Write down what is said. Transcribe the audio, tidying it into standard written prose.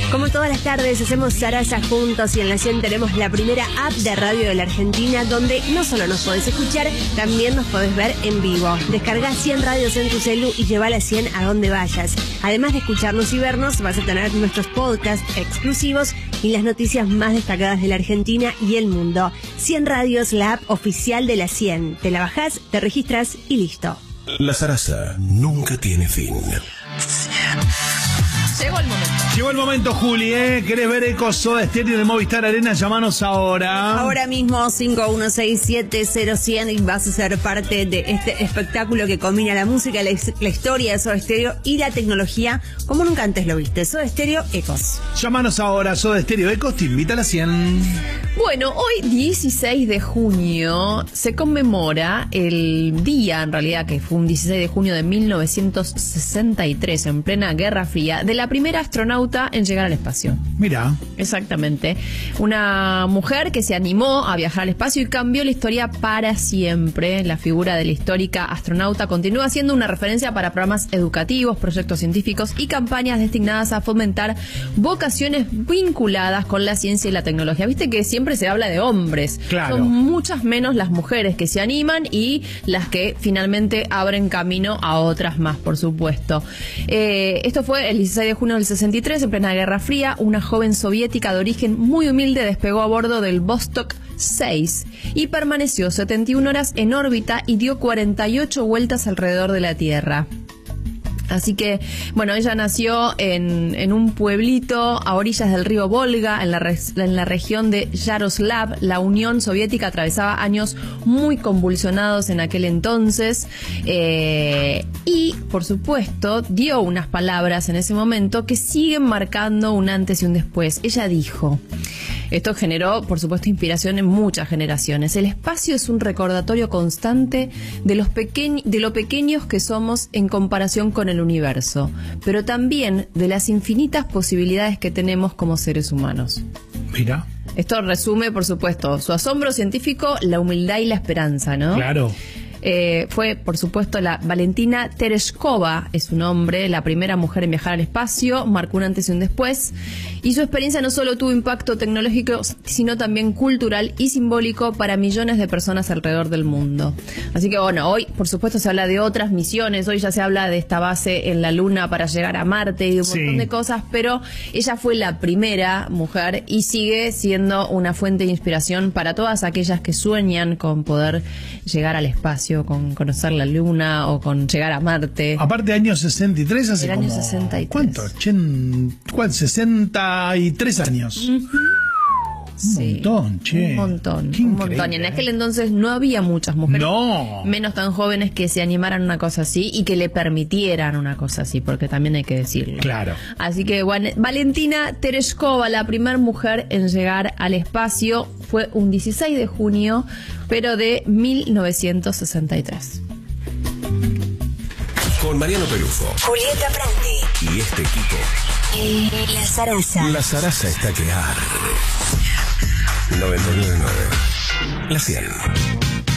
Como todas las tardes hacemos Sarasa juntos y en la 100 tenemos la primera app de radio de la Argentina donde no solo nos podés escuchar, también nos podés ver en vivo. Descargá 100 radios en tu celu y lleva la 100 a donde vayas. Además de escucharnos y vernos, vas a tener nuestros podcasts exclusivos y las noticias más destacadas de la Argentina y el mundo. 100 radios, la app oficial de la 100. Te la bajás, te registras y listo. La Sarasa nunca tiene fin. Llegó el momento, Juli, ¿eh? ¿Querés ver Ecos Soda Stereo de Movistar Arena? Llámanos ahora. Ahora mismo 51670100 y vas a ser parte de este espectáculo que combina la música, la historia de Soda Stereo y la tecnología como nunca antes lo viste. Soda Stereo Ecos. Llámanos ahora, Soda Stereo Ecos te invita a la 100. Bueno, hoy 16 de junio se conmemora el día, en realidad, que fue un 16 de junio de 1963, en plena Guerra Fría, de la primera astronauta en llegar al espacio. Mirá. Exactamente. Una mujer que se animó a viajar al espacio y cambió la historia para siempre. La figura de la histórica astronauta continúa siendo una referencia para programas educativos, proyectos científicos y campañas destinadas a fomentar vocaciones vinculadas con la ciencia y la tecnología. Viste que siempre se habla de hombres. Claro. Son muchas menos las mujeres que se animan y las que finalmente abren camino a otras más, por supuesto. Esto fue el 16 de junio del 63, en plena Guerra Fría. Una joven soviética de origen muy humilde despegó a bordo del Vostok 6 y permaneció 71 horas en órbita y dio 48 vueltas alrededor de la Tierra. Así que, bueno, ella nació en un pueblito a orillas del río Volga, en la región de Yaroslav. La Unión Soviética atravesaba años muy convulsionados en aquel entonces y, por supuesto, dio unas palabras en ese momento que siguen marcando un antes y un después. Ella dijo... Esto generó, por supuesto, inspiración en muchas generaciones. El espacio es un recordatorio constante de lo pequeños que somos en comparación con el universo, pero también de las infinitas posibilidades que tenemos como seres humanos. Mira. Esto resume, por supuesto, su asombro científico, la humildad y la esperanza, ¿no? Claro. Fue, por supuesto, la Valentina Tereshkova, es su nombre, la primera mujer en viajar al espacio, marcó un antes y un después, y su experiencia no solo tuvo impacto tecnológico, sino también cultural y simbólico para millones de personas alrededor del mundo. Así que, bueno, hoy, por supuesto, se habla de otras misiones, hoy ya se habla de esta base en la Luna para llegar a Marte y de un montón de cosas, pero ella fue la primera mujer y sigue siendo una fuente de inspiración para todas aquellas que sueñan con poder llegar al espacio, con conocer la Luna o con llegar a Marte. Aparte, año 63, hace el como... año 63. ¿Cuánto? 63 años. Sí, un montón, che. Un montón, Qué un montón. increíble, Y en aquel entonces no había muchas mujeres, menos tan jóvenes, que se animaran a una cosa así y que le permitieran una cosa así, porque también hay que decirlo. Claro. Así que Valentina Tereshkova, la primera mujer en llegar al espacio, fue un 16 de junio, pero de 1963. Con Mariano Pelufo, Julieta Prandi y este equipo, La Sarasa. la Sarasa está que arde. 99.9. La 100.